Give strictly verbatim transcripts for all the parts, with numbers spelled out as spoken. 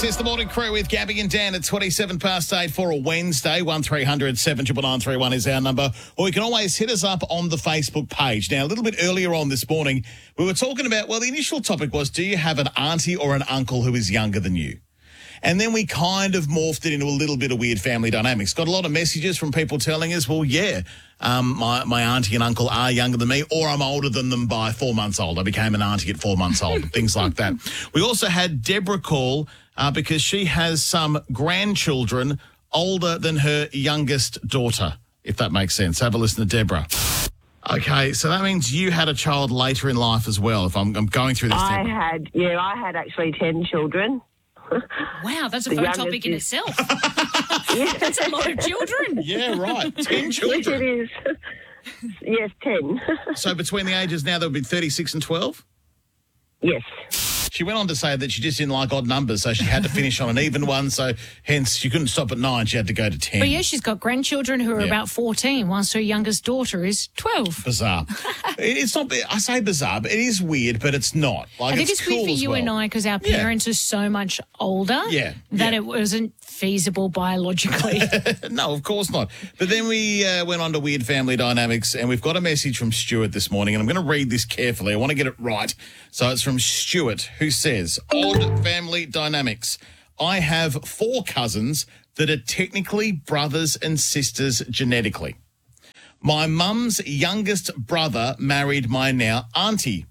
It's the Morning Crew with Gabby and Dan at twenty-seven past eight for a Wednesday. one three hundred seven nine nine three one is our number. Or you can always hit us up on the Facebook page. Now, a little bit earlier on this morning, we were talking about, well, the initial topic was, do you have an auntie or an uncle who is younger than you? And then we kind of morphed it into a little bit of weird family dynamics. Got a lot of messages from people telling us, well, yeah, um, my, my auntie and uncle are younger than me, or I'm older than them by four months old. I became an auntie at four months old, things like that. We also had Deborah call uh, because she has some grandchildren older than her youngest daughter, if that makes sense. Have a listen to Deborah. Okay, so that means you had a child later in life as well, if I'm, I'm going through this. I Deborah. had, yeah, I had actually ten children. Wow, that's a The fun youngest topic in is- itself. That's a lot of children. Yeah, right. Ten Yes, children. it is. Yes, ten. So between the ages now, there would be thirty-six and twelve? Yes. She went on to say that she just didn't like odd numbers, so she had to finish on an even one, so hence she couldn't stop at nine, she had to go to ten. But yeah, she's got grandchildren who are Yeah. about fourteen, whilst her youngest daughter is twelve. Bizarre. It- it's not, I say bizarre, but it is weird, but it's not. Like, I think it's, it's, cool weird for as you well. and I because our Yeah. parents are so much older Yeah, that yeah. it wasn't feasible biologically. No, of course not. But then we uh, went on to weird family dynamics, and we've got a message from Stuart this morning, and I'm going to read this carefully. I want to get it right. So it's from Stuart, who says, odd family dynamics. I have four cousins that are technically brothers and sisters genetically. My mum's youngest brother married my now auntie.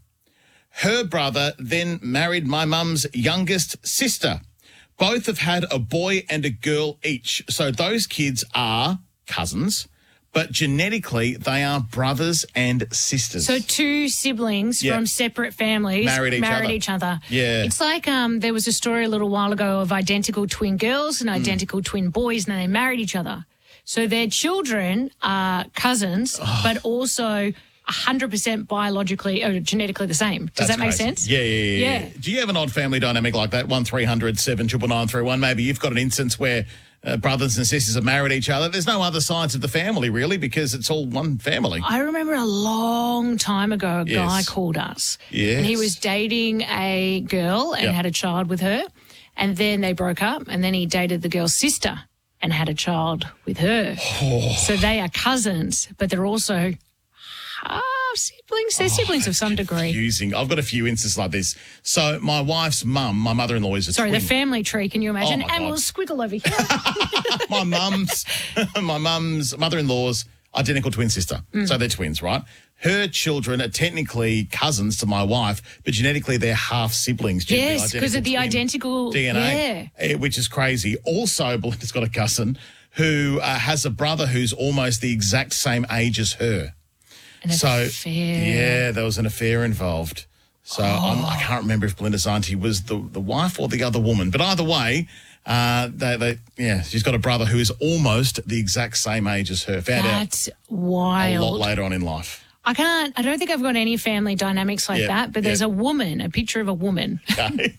Her brother then married my mum's youngest sister. Both have had a boy and a girl each. So those kids are cousins, but genetically they are brothers and sisters. So two siblings Yeah. from separate families Married each other. each other. Yeah. It's like um, there was a story a little while ago of identical twin girls and identical Mm. twin boys, and then they married each other. So their children are cousins, Oh. but also one hundred percent biologically or genetically the same. Does That's that make crazy. sense? Yeah, yeah, yeah, yeah. Yeah. Do you have an odd family dynamic like that? one three hundred seven nine nine three one. Maybe you've got an instance where uh, brothers and sisters have married each other. There's no other sides of the family, really, because it's all one family. I remember a long time ago, a Yes. guy called us. Yes. And he was dating a girl and Yep. had a child with her. And then they broke up, and then he dated the girl's sister and had a child with her. Oh. So they are cousins, but they're also half siblings. They're siblings of some degree. Confusing. I've got a few instances like this. So my wife's mum, my mother-in-law is a Sorry, twin. the family tree, can you imagine? Oh, my and God. we'll squiggle over here. my mum's my mum's mother-in-law's identical twin sister. Mm. So they're twins, right? Her children are technically cousins to my wife, but genetically they're half siblings. due to the Yes, because of the twin identical D N A, eh, which is crazy. Also, Belinda's got a cousin who uh, has a brother who's almost the exact same age as her. An So, affair. yeah, there was an affair involved. So I'm, I can't remember if Belinda's auntie was the, the wife or the other woman. But either way, uh, they, they, yeah, she's got a brother who is almost the exact same age as her. Found That's out a wild. lot later on in life. I can't, I don't think I've got any family dynamics like Yeah, that, but there's yeah. a woman, a picture of a woman Okay.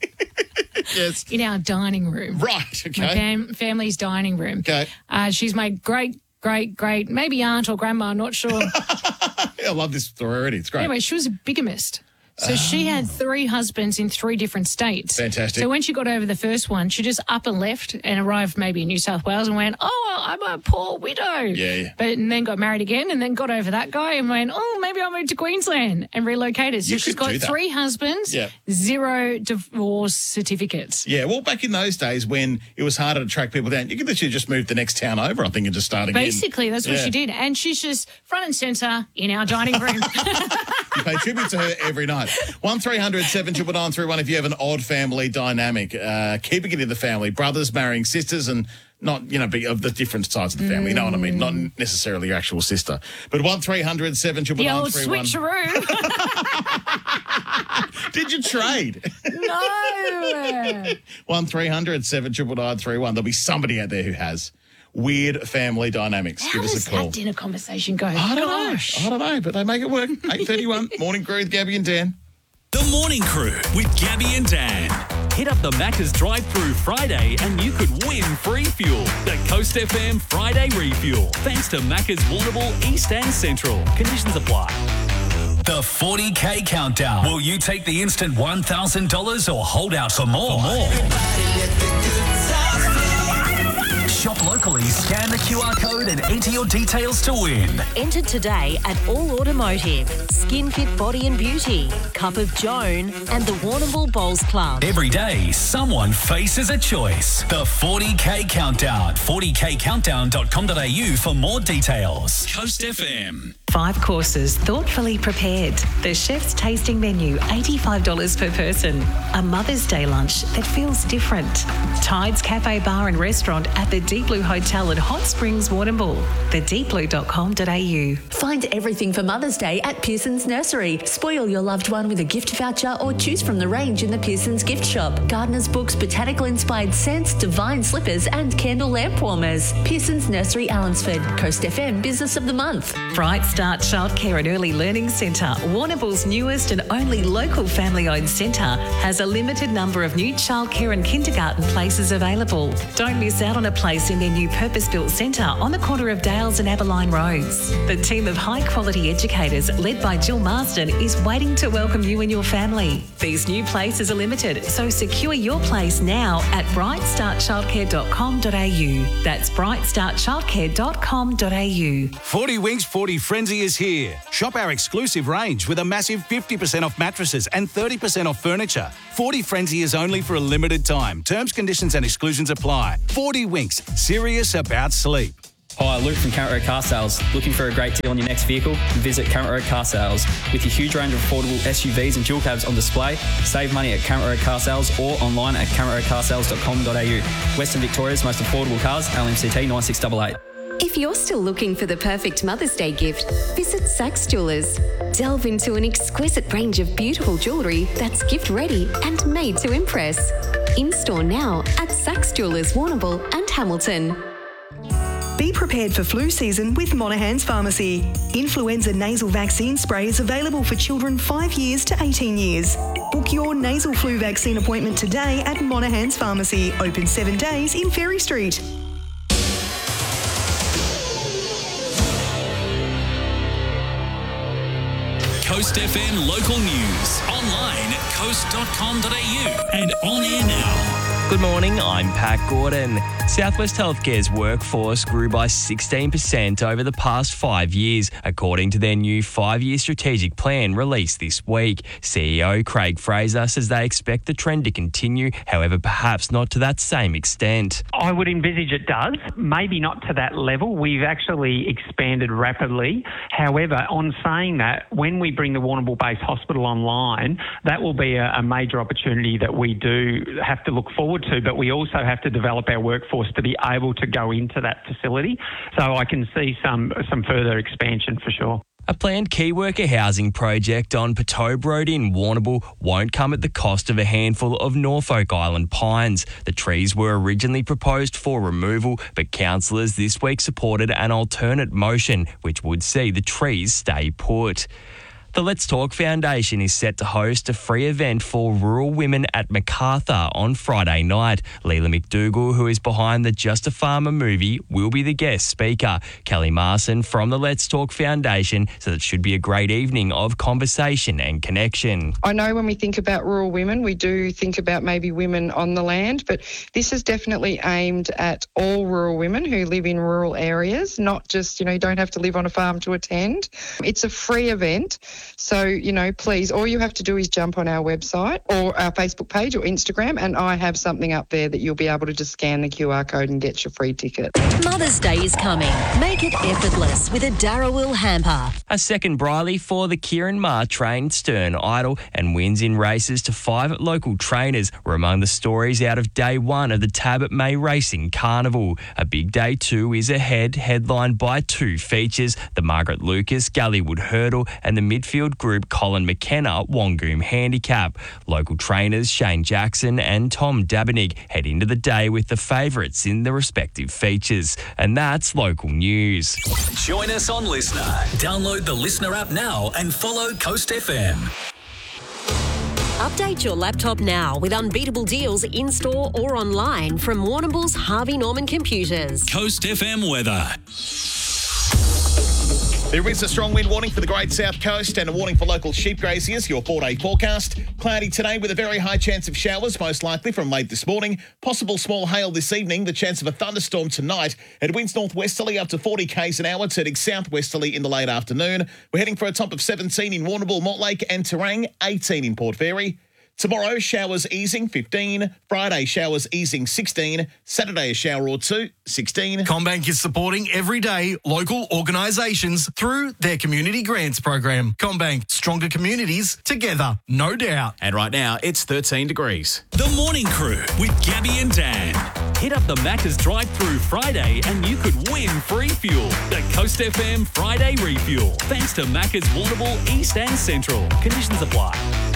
Yes. in our dining room. Right. My Okay. fam- family's dining room. Okay. Uh, she's my great, great, great, maybe aunt or grandma, not sure. I love this story already. It's great. Anyway, she was a bigamist. So she had three husbands in three different states. Fantastic. So when she got over the first one, she just up and left and arrived maybe in New South Wales and went, oh, I'm a poor widow. Yeah, yeah. But and then got married again and then got over that guy and went, oh, maybe I'll move to Queensland and relocated. So You she's could got do that. three husbands, Yeah. zero divorce certificates. Yeah, well, back in those days when it was harder to track people down, you could literally just move the next town over, I think, and just start again. Basically, that's what Yeah. she did. And she's just front and centre in our dining room. You pay tribute to her every night. one three hundred seven nine nine three one if you have an odd family dynamic. Uh, keeping it in the family. Brothers marrying sisters and not, you know, be of the different sides of the family. You know what I mean? Not necessarily your actual sister. But one three hundred seven nine the nine old three one. switcheroo. Did you trade? No. one three hundred seven nine nine three one. There'll be somebody out there who has weird family dynamics. How Give does us a call. that dinner conversation go? I don't Gosh. know. I don't know, but they make it work. eight thirty-one, Morning Crew with Gabby and Dan. The Morning Crew with Gabby and Dan. Hit up the Macca's drive-through Friday and you could win free fuel. The Coast F M Friday Refuel. Thanks to Macca's Warrnambool, East and Central. Conditions apply. The forty K Countdown. Will you take the instant one thousand dollars or hold out for more? For more. Shop locally, scan the Q R code and enter your details to win. Enter today at All Automotive, Skin Fit Body and Beauty, Cup of Joan, and the Warrnambool Bowls Club. Every day, someone faces a choice. The forty K Countdown. forty K countdown dot com dot a u for more details. Coast F M. Five courses thoughtfully prepared. The chef's tasting menu, eighty-five dollars per person. A Mother's Day lunch that feels different. Tides Cafe Bar and Restaurant at the Deep Blue Hotel at Hot Springs, Warrnambool. the deep blue dot com dot a u. Find everything for Mother's Day at Pearson's Nursery. Spoil your loved one with a gift voucher or choose from the range in the Pearson's gift shop. Gardener's books, botanical-inspired scents, divine slippers and candle lamp warmers. Pearson's Nursery, Allensford. Coast F M Business of the Month. Bright Start Childcare and Early Learning Centre, Warrnambool's newest and only local family-owned centre, has a limited number of new childcare and kindergarten places available. Don't miss out on a place in their new purpose-built centre on the corner of Dales and Aberline Roads. The team of high-quality educators, led by Jill Marsden, is waiting to welcome you and your family. These new places are limited, so secure your place now at bright start childcare dot com dot a u. That's bright start childcare dot com dot a u. forty Winks forty Frenzy is here. Shop our exclusive range with a massive fifty percent off mattresses and thirty percent off furniture. forty Frenzy is only for a limited time. Terms, conditions and exclusions apply. forty Winks, serious about sleep. Hi, Luke from Current Road Car Sales. Looking for a great deal on your next vehicle? Visit Current Road Car Sales. With your huge range of affordable S U Vs and dual cabs on display, save money at Current Road Car Sales or online at current road car sales dot com dot a u. Western Victoria's most affordable cars, L M C T nine six eight eight. If you're still looking for the perfect Mother's Day gift, visit Saks Jewelers. Delve into an exquisite range of beautiful jewellery that's gift ready and made to impress. In-store now at Saks Jewelers, Warrnambool and Hamilton. Be prepared for flu season with Monaghan's Pharmacy. Influenza nasal vaccine spray is available for children five years to eighteen years. Book your nasal flu vaccine appointment today at Monaghan's Pharmacy, open seven days in Ferry Street. Coast F M local news. Online at coast dot com dot a u and on air now. Good morning, I'm Pat Gordon. Southwest Healthcare's workforce grew by sixteen percent over the past five years, according to their new five-year strategic plan released this week. C E O Craig Fraser says they expect the trend to continue, however, perhaps not to that same extent. I would envisage it does, maybe not to that level. We've actually expanded rapidly. However, on saying that, when we bring the Warrnambool-based hospital online, that will be a, a major opportunity that we do have to look forward to, but we also have to develop our workforce to be able to go into that facility. So I can see some some further expansion for sure. A planned key worker housing project on Patobe Road in Warrnambool won't come at the cost of a handful of Norfolk Island pines. The trees were originally proposed for removal, but councillors this week supported an alternate motion, which would see the trees stay put. The Let's Talk Foundation is set to host a free event for rural women at Macarthur on Friday night. Leila McDougall, who is behind the Just a Farmer movie, will be the guest speaker. Kelly Marson from the Let's Talk Foundation says it should be a great evening of conversation and connection. I know when we think about rural women, we do think about maybe women on the land, but this is definitely aimed at all rural women who live in rural areas, not just, you know, you don't have to live on a farm to attend. It's a free event. So, you know, please, all you have to do is jump on our website or our Facebook page or Instagram, and I have something up there that you'll be able to just scan the Q R code and get your free ticket. Mother's Day is coming. Make it effortless with a Darrawil hamper. A second Briley for the Kieran Maher trained Stern Idol, and wins in races to five local trainers were among the stories out of day one of the Tab May Racing Carnival. A big day two is ahead, headlined by two features, the Margaret Lucas Gullywood Hurdle and the midfield group Colin McKenna Wangoom Handicap. Local trainers Shane Jackson and Tom Dabenig head into the day with the favourites in the respective features. And that's local news. Join us on Listener. Download the Listener app now and follow Coast F M. Update your laptop now with unbeatable deals in-store or online from Warrnambool's Harvey Norman Computers. Coast F M weather. There is a strong wind warning for the Great South Coast and a warning for local sheep graziers. Your four-day forecast. Cloudy today with a very high chance of showers, most likely from late this morning. Possible small hail this evening. The chance of a thunderstorm tonight. It winds northwesterly up to forty k's an hour, turning southwesterly in the late afternoon. We're heading for a top of seventeen in Warrnambool, Mortlake and Terang, eighteen in Port Fairy. Tomorrow, showers easing, fifteen. Friday, showers easing, sixteen. Saturday, a shower or two, sixteen. CommBank is supporting everyday local organisations through their community grants program. CommBank, stronger communities together, no doubt. And right now, it's thirteen degrees. The Morning Crew with Gabby and Dan. Hit up the Macca's drive-through Friday and you could win free fuel. The Coast F M Friday Refuel. Thanks to Macca's Warrnambool, East and Central. Conditions apply.